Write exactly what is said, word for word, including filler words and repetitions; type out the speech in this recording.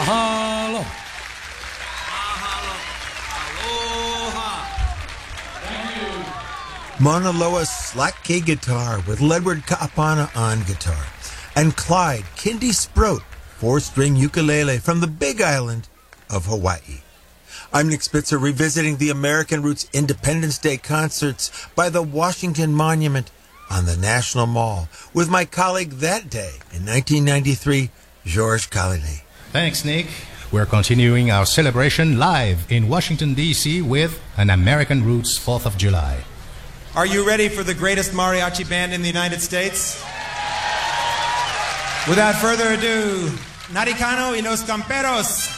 Mahalo. Mauna Loa slack K guitar with Ledward Kaapana on guitar, and Clyde Kindy Sprout four-string ukulele from the Big Island of Hawaii. I'm Nick Spitzer, revisiting the American Roots Independence Day concerts by the Washington Monument on the National Mall with my colleague that day in nineteen ninety-three, Georges Callinet. Thanks, Nick. We're continuing our celebration live in Washington, D C with an American Roots fourth of July. Are you ready for the greatest mariachi band in the United States? Without further ado, Naricano y los Camperos.